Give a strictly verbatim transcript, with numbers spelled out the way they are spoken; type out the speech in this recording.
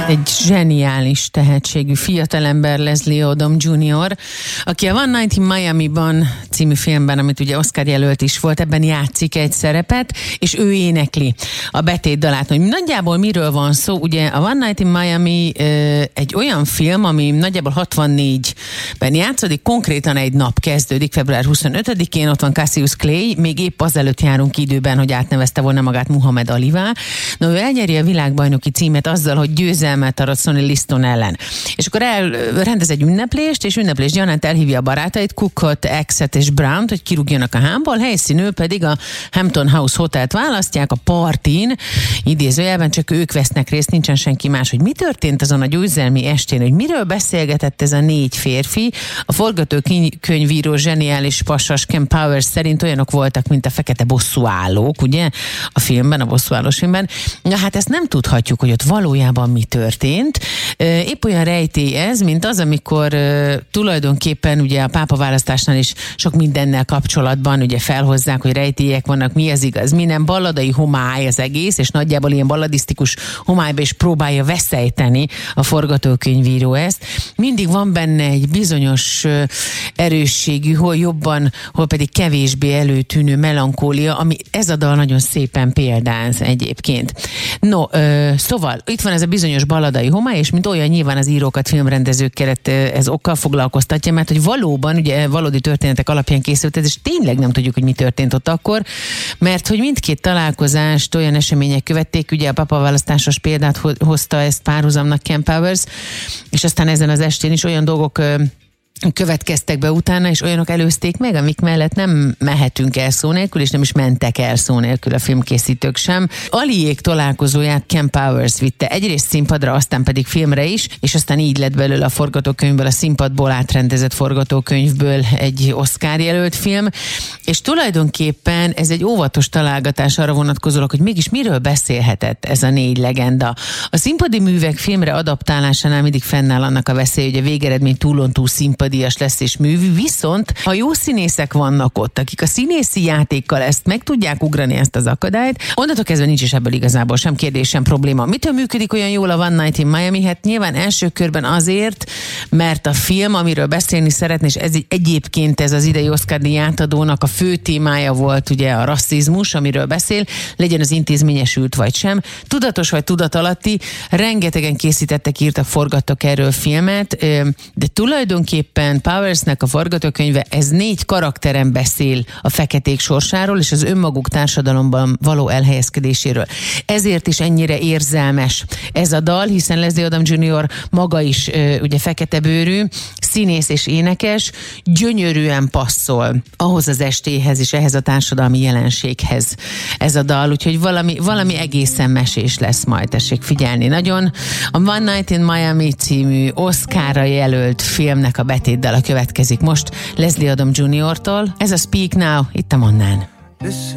Egy zseniális tehetségű fiatalember Leslie Odom junior, aki a One Night in Miami-ban című filmben, amit ugye Oscar jelölt is volt, ebben játszik egy szerepet, és ő énekli a betét dalát. Hogy nagyjából miről van szó? Ugye a One Night in Miami ö, egy olyan film, ami nagyjából hatvannégyben játszódik, konkrétan egy nap kezdődik, február huszonötödikén, ott van Cassius Clay, még épp azelőtt járunk időben, hogy átnevezte volna magát Muhammad Alivá. No, ő elnyeri a világbajnoki címet azzal, hogy győzelmet arat Sonny Liston ellen. És akkor elrendez egy ünneplést, és ünneplés gyanánt elhívja a barátait, Cookot, Exet és Brownt, hogy kirúgjanak a hámból, helyszínű pedig a Hampton House Hotelt választják, a partin, idézőjelben csak ők vesznek részt, nincsen senki más. Hogy mi történt azon a győzelmi estén, hogy miről beszélgetett ez a négy férfi? A forgatókönyvíró zseniális pasas Ken Powers szerint olyanok voltak, mint a fekete bosszúállók, ugye? A filmben, a bosszúállós filmben. Na hát ezt nem tudhatjuk, hogy ott valójában mi történt. Épp olyan rejtély ez, mint az, amikor uh, tulajdonképpen ugye a pápaválasztásnál is sok mindennel kapcsolatban ugye felhozzák, hogy rejtélyek vannak, mi az igaz, mi nem, balladai homály az egész, és nagyjából ilyen balladisztikus homályba is próbálja veszejteni a forgatókönyvíró ezt. Mindig van benne egy bizonyos uh, erősségű, hol jobban, hol pedig kevésbé előtűnő melankólia, ami ez a dal nagyon szépen példáz egyébként. No, uh, szóval itt van ez a bizonyos balladai homály, és mint olyan nyilván az írókat, filmrendezőket ez okkal foglalkoztatja, mert hogy valóban ugye valódi történetek alapján készült ez, és tényleg nem tudjuk, hogy mi történt ott akkor, mert hogy mindkét találkozást olyan események követték, ugye a papaválasztásos példát hozta ezt párhuzamnak Ken Powers, és aztán ezen az estén is olyan dolgok következtek be utána, és olyanok előzték meg, amik mellett nem mehetünk el szó nélkül, és nem is mentek el szó nélkül a filmkészítők sem. Aliék találkozóját Ken Powers vitte egyrészt színpadra, aztán pedig filmre is, és aztán így lett belőle a forgatókönyvből, a színpadból átrendezett forgatókönyvből egy Oscar jelölt film, és tulajdonképpen ez egy óvatos találgatás arra vonatkozólag, hogy mégis miről beszélhetett ez a négy legenda. A színpadi művek filmre adaptálásánál mindig fennáll annak a veszély, hogy a végeredmény túlontúl színpadi díjas lesz és művű, viszont ha jó színészek vannak ott, akik a színészi játékkal ezt meg tudják ugrani, ezt az akadályt, onnantól kezdve nincs is ebből igazából sem kérdés, sem probléma. Mitől működik olyan jól a One Night in Miami? Hát nyilván első körben azért, mert a film, amiről beszélni szeretné, és ez egyébként ez az idei Oscar-díj átadónak a fő témája volt ugye a rasszizmus, amiről beszél, legyen az intézményesült vagy sem, tudatos vagy tudatalatti, rengetegen készítettek, írtak, forgattak erről filmet, de tulajdonképpen Powersnek a forgatókönyve, ez négy karakteren beszél a feketék sorsáról és az önmaguk társadalomban való elhelyezkedéséről. Ezért is ennyire érzelmes ez a dal, hiszen Leslie Odom junior maga is ugye fekete bőrű, színész és énekes, gyönyörűen passzol ahhoz az estéhez és ehhez a társadalmi jelenséghez ez a dal, úgyhogy valami, valami egészen mesés lesz majd, tessék figyelni. Nagyon a One Night in Miami című Oscarra jelölt filmnek a betétdala következik most Leslie Odom juniortól. Ez a Speak Now, itt a Mannán.